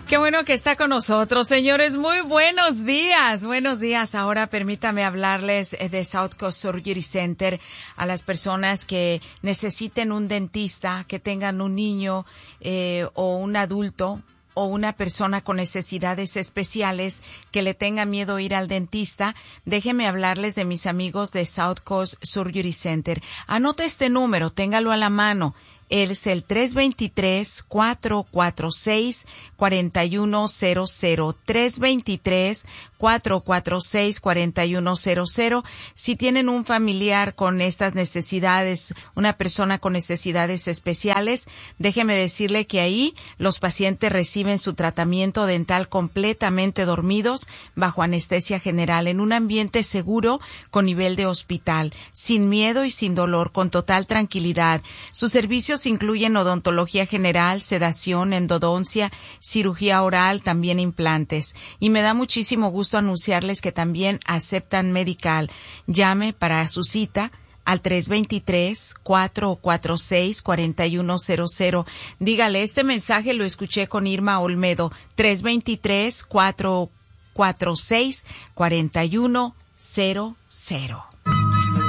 Qué bueno que está con nosotros, señores. Muy buenos días. Buenos días. Ahora permítame hablarles de South Coast Surgery Center a las personas que necesiten un dentista, que tengan un niño o un adulto o una persona con necesidades especiales que le tenga miedo ir al dentista. Déjenme hablarles de mis amigos de South Coast Surgery Center. Anote este número, téngalo a la mano. Es el 323-446-4100, 323-446-4100. Si tienen un familiar con estas necesidades, una persona con necesidades especiales, déjeme decirle que ahí los pacientes reciben su tratamiento dental completamente dormidos, bajo anestesia general, en un ambiente seguro con nivel de hospital, sin miedo y sin dolor, con total tranquilidad. Sus servicios incluyen odontología general, sedación, endodoncia, cirugía oral, también implantes. Y me da muchísimo gusto anunciarles que también aceptan Medical. Llame para su cita al 323-446-4100. Dígale, este mensaje lo escuché con Irma Olmedo. 323-446-4100.